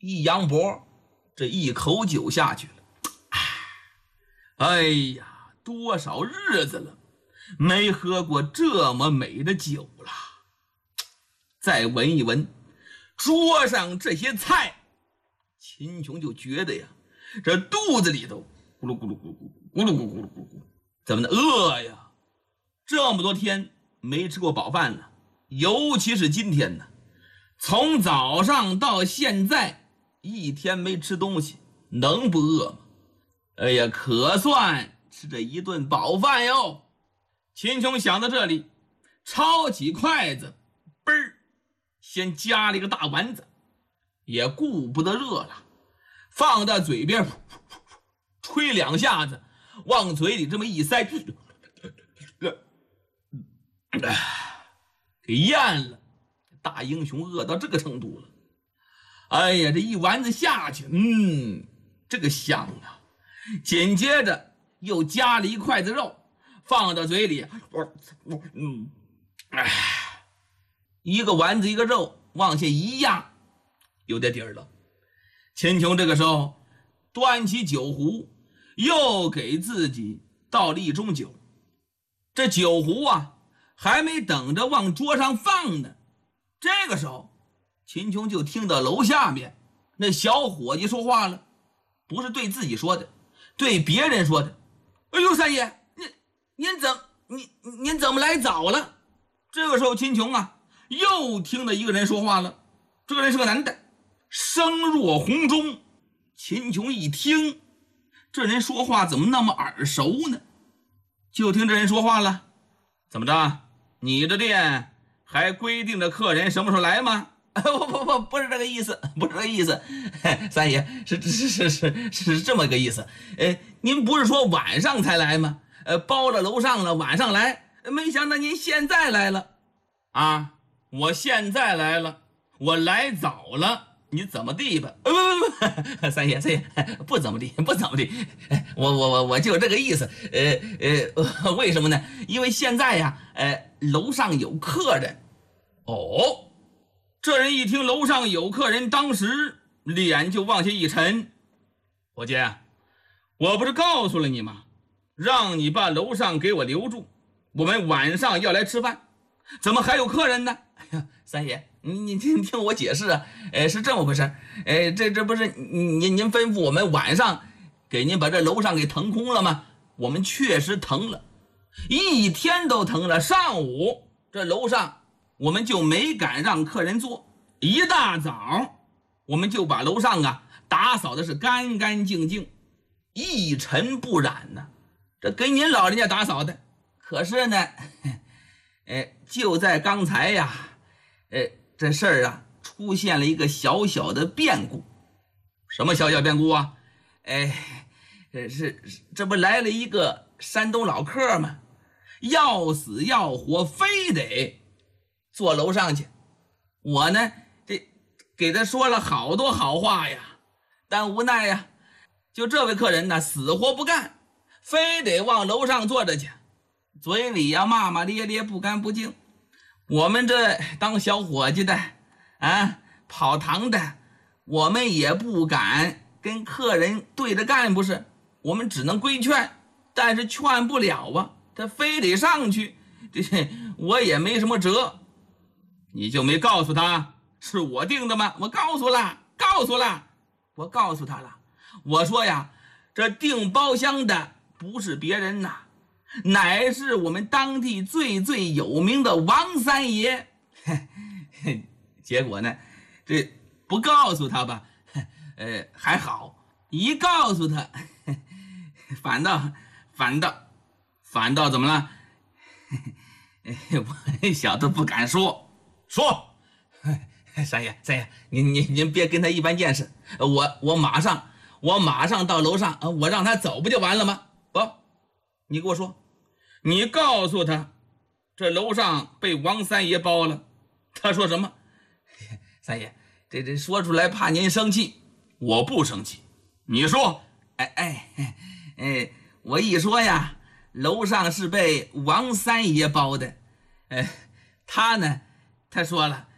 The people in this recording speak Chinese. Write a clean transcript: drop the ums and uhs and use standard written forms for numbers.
一扬脖，这一口酒下去了。哎呀，多少日子了，没喝过这么美的酒了。再闻一闻桌上这些菜，秦琼就觉得呀，这肚子里头咕噜咕噜咕噜咕噜咕噜咕噜咕噜咕噜，怎么的饿呀？这么多天没吃过饱饭了，尤其是今天呢，从早上到现在一天没吃东西，能不饿吗？哎呀，可算吃这一顿饱饭哟。秦琼想到这里，抄起筷子，嘣儿，先夹了一个大丸子，也顾不得热了，放到嘴边，吹两下子，往嘴里这么一塞，给咽了。大英雄饿到这个程度了。哎呀，这一丸子下去，这个香啊！紧接着又夹了一筷子肉，放到嘴里，一个丸子一个肉往下一压，有点底儿了。秦琼这个时候端起酒壶，又给自己倒了一盅酒。这酒壶啊，还没等着往桌上放呢，这个时候秦琼就听到楼下面那小伙计说话了，不是对自己说的，对别人说的。哎呦，三爷，您怎么来早了？这个时候秦琼啊，又听到一个人说话了，这个人是个男的，声若洪钟。秦琼一听，这人说话怎么那么耳熟呢？就听这人说话了，怎么着？你的店还规定着客人什么时候来吗？不是这个意思，不是这个意思，三爷是这么个意思。您不是说晚上才来吗？包了楼上了，晚上来，没想到您现在来了啊！我现在来了，我来早了，你怎么地吧？不，三爷，不怎么地，我就这个意思。为什么呢？因为现在呀，楼上有客人。哦。这人一听楼上有客人，当时脸就往下一沉。伙计，我不是告诉了你吗？让你把楼上给我留住，我们晚上要来吃饭，怎么还有客人呢？哎呀，三爷，你听我解释啊，是这么回事。这不是您吩咐我们晚上给您把这楼上给腾空了吗？我们确实腾了，一天都腾了。上午这楼上我们就没敢让客人坐，一大早我们就把楼上啊打扫的是干干净净，一尘不染呢。这给您老人家打扫的。可是呢，就在刚才呀，这事儿啊出现了一个小小的变故。什么小小变故啊？这不来了一个山东老客吗？要死要活，非得坐楼上去。我呢，这给他说了好多好话呀，但无奈呀，就这位客人呢，死活不干，非得往楼上坐着去，嘴里呀骂骂咧咧，不干不净。我们这当小伙计的啊，跑堂的，我们也不敢跟客人对着干，不是？我们只能规劝，但是劝不了啊，他非得上去，这我也没什么辙。你就没告诉他是我定的吗？我告诉了，我告诉他了。我说呀，这订包厢的不是别人呐，乃是我们当地最有名的王三爷。结果呢，这不告诉他吧，还好，一告诉他，反倒怎么了？我小子不敢说。三爷，您别跟他一般见识。我马上到楼上，我让他走不就完了吗？不，你给我说，你告诉他，这楼上被王三爷包了。他说什么？三爷，这说出来怕您生气。我不生气，你说。我一说呀，楼上是被王三爷包的。他呢，他说了，